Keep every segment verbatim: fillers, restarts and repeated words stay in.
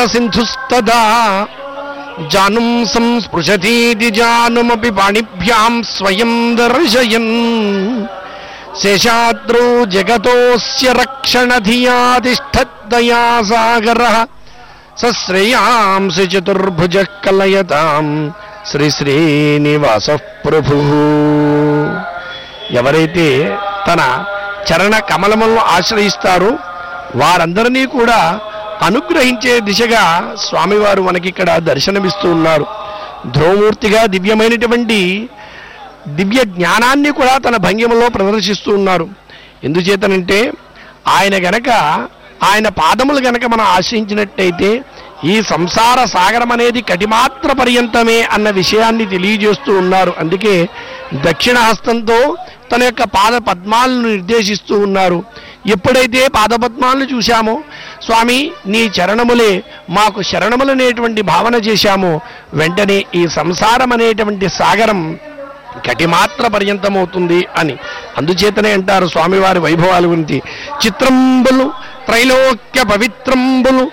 సింధుస్తదా జానుం సంస్పృశతీతి జానుమపి పాణిభ్యాం స్వయం దర్శయన్ శేషాద్రౌ జగతోస్య రక్షణ ధియా తిష్ఠద్దయా సాగరః సశ్రేయాంసి చతుర్భుజ కలయతాం శ్రీ శ్రీనివాసః ప్రభుః. ఎవరైతే తన చరణ కమలములను ఆశ్రయిస్తారో వారందరినీ కూడా అనుగ్రహించే దిశగా స్వామివారు మనకి ఇక్కడ దర్శనమిస్తూ ఉన్నారు. ధ్రువమూర్తిగా దివ్యమైనటువంటి దివ్య జ్ఞానాన్ని కూడా తన భంగిమలో ప్రదర్శిస్తూ ఉన్నారు. ఎందుచేతనంటే ఆయన గనక ఆయన పాదములు గనక మనం ఆశ్రయించినట్టయితే ఈ సంసార సాగరం అనేది కటిమాత్ర పర్యంతమే అన్న విషయాన్ని తెలియజేస్తూ ఉన్నారు. అందుకే దక్షిణ హస్తంతో తన యొక్క పాద పద్మాలను నిర్దేశిస్తూ ఉన్నారు. ఎప్పుడైతే పాదపద్మాలను చూశామో స్వామి నీ చరణములే మాకు శరణములనేటువంటి భావన చేశామో వెంటనే ఈ సంసారం అనేటువంటి సాగరం కటిమాత్ర పర్యంతమవుతుంది అని. అందుచేతనే అంటారు స్వామివారి వైభవాల గురించి, చిత్రంబులు త్రైలోక్య పవిత్రంబులు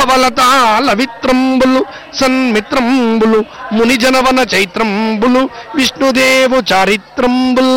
భవలతాల విత్రంబులు సన్మిత్రంబులు మునిజనవన చైత్రంబులు విష్ణుదేవు చారిత్రంబుల్.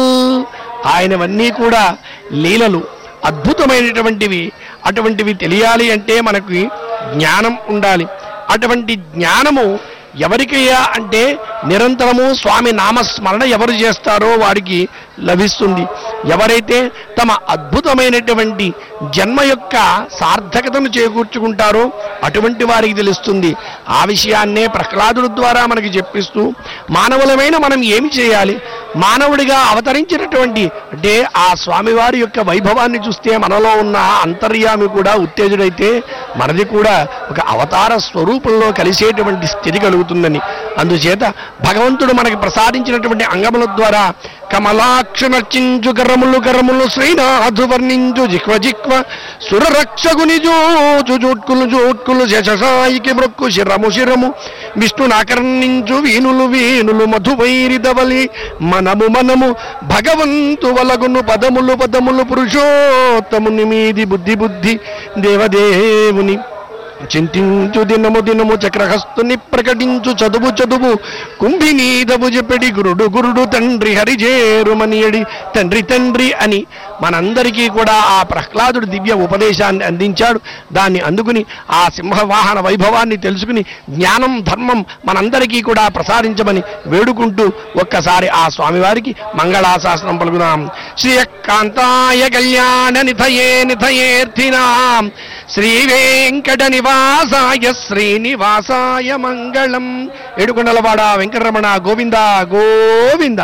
ఆయనవన్నీ కూడా లీలలు అద్భుతమైనటువంటివి. అటువంటివి తెలియాలి అంటే మనకి జ్ఞానం ఉండాలి. అటువంటి జ్ఞానము ఎవరికయ్యా అంటే నిరంతరము స్వామి నామస్మరణ ఎవరు చేస్తారో వారికి లభిస్తుంది. ఎవరైతే తమ అద్భుతమైనటువంటి జన్మ యొక్క సార్థకతను చేకూర్చుకుంటారో అటువంటి వారికి తెలుస్తుంది. ఆ విషయాన్నే ప్రహ్లాదుడి ద్వారా మనకి చెప్పిస్తూ మానవులమైన మనం ఏమి చేయాలి, మానవుడిగా అవతరించినటువంటి అంటే ఆ స్వామివారి యొక్క వైభవాన్ని చూస్తే మనలో ఉన్న అంతర్యామి కూడా ఉత్తేజుడైతే మనది కూడా ఒక అవతార స్వరూపంలో కలిసేటువంటి స్థితి కలుగుతుందని. అందుచేత భగవంతుడు మనకి ప్రసాదించినటువంటి అంగముల ద్వారా కమలాక్ష నర్చించు కరములు కరములు శ్రీనాథు వర్ణించు జిక్వ జిక్వ సురరక్షగుని జోచు జోట్కులు జోట్కులు శశసాయికి మృక్కు శిరము శిరము విష్ణునాకర్ణించు వీనులు వీనులు మధువైరిదవలి మనము మనము భగవంతు వలగును పదములు పదములు పురుషోత్తముని మీది బుద్ధి బుద్ధి దేవదేవుని చింతించు దినము దినము చక్రహస్తుని ప్రకటించు చదువు చదువు కుంభినీదవు చెప్పడి గురుడు గురుడు తండ్రి హరిజేరుమనియడి తండ్రి తండ్రి అని మనందరికీ కూడా ఆ ప్రహ్లాదుడు దివ్య ఉపదేశాన్ని అందించాడు. దాన్ని అందుకుని ఆ సింహవాహన వైభవాన్ని తెలుసుకుని జ్ఞానం ధర్మం మనందరికీ కూడా ప్రసాదించమని వేడుకుంటూ ఒక్కసారి ఆ స్వామివారికి మంగళాశాసనం పలుకుదాం. శ్రీయకాంతాయ కళ్యాణ నిధయే నిధయేర్థినాం శ్రీ వెంకట నివాసాయ శ్రీనివాసాయ మంగళం. ఏడుకొండలవాడ వెంకటరమణ గోవింద గోవింద.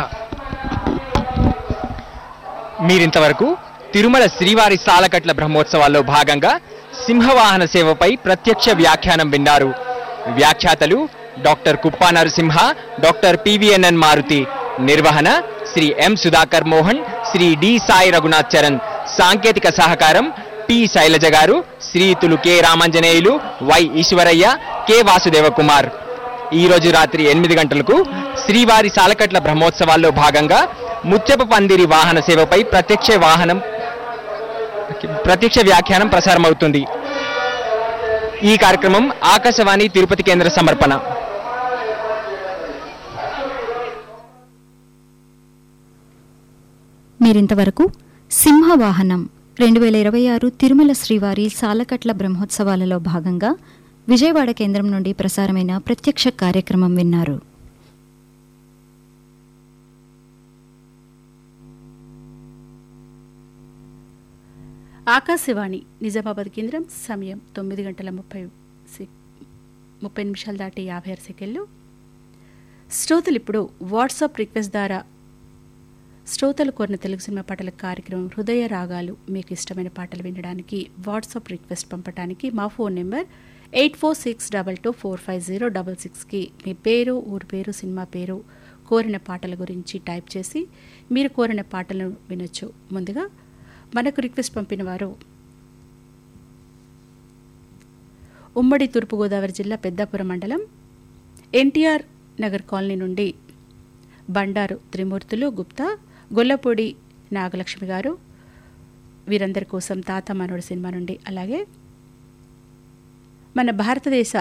మీరింతవరకు తిరుమల శ్రీవారి సాలకట్ల బ్రహ్మోత్సవాల్లో భాగంగా సింహవాహన సేవపై ప్రత్యక్ష వ్యాఖ్యానం విన్నారు. వ్యాఖ్యాతలు doctor Kuppa Narasimha, doctor PVNN Maruti. నిర్వహణ శ్రీ ఎం సుధాకర్ మోహన్, శ్రీ డి సాయి రఘునాథ్ చరణ్. సాంకేతిక సహకారం టి శైలజ గారు, శ్రీతులు K Ramanjaneyulu, why Eshwaraiah, K Vasudeva Kumar. ఈ రోజు రాత్రి ఎనిమిది గంటలకు శ్రీవారి సాలకట్ల బ్రహ్మోత్సవాల్లో భాగంగా ముత్యపు పందిరి వాహన సేవపై ప్రత్యక్ష వాహనం ప్రత్యక్ష వ్యాఖ్యానం ప్రసారమవుతుంది. ఈ కార్యక్రమం ఆకాశవాణి తిరుపతి కేంద్ర సమర్పణ. మీరింతవరకు సింహవాహనం రెండు వేల ఇరవై ఆరు తిరుమల శ్రీవారి సాలకట్ల బ్రహ్మోత్సవాలలో భాగంగా విజయవాడ కేంద్రం నుండి ప్రసారమైన ప్రత్యక్ష కార్యక్రమం విన్నారు. ఆకాశవాణి నిజామాబాద్ కేంద్రం. సమయం తొమ్మిది గంటల ముప్పై ముప్పై నిమిషాలు దాటి యాభై ఆరు సెకండ్లు. శ్రోతలు ఇప్పుడు వాట్సాప్ రిక్వెస్ట్ ద్వారా శ్రోతలు కోరిన తెలుగు సినిమా పాటల కార్యక్రమం హృదయ రాగాలు. మీకు ఇష్టమైన పాటలు వినడానికి వాట్సాప్ రిక్వెస్ట్ పంపడానికి మా phone number eight four six double two four five zero double సిక్స్కి మీ పేరు, ఊరి పేరు, సినిమా పేరు, కోరిన పాటల గురించి టైప్ చేసి మీరు కోరిన పాటలను వినొచ్చు. ముందుగా మనకు రిక్వెస్ట్ పంపిన వారు ఉమ్మడి తూర్పుగోదావరి జిల్లా పెద్దాపురం మండలం ఎన్టీఆర్ నగర్ కాలనీ నుండి బండారు త్రిమూర్తులు గుప్తా, గొల్లపూడి నాగలక్ష్మి గారు. వీరందరి కోసం తాత మనోడు సినిమా నుండి, అలాగే మన భారతదేశ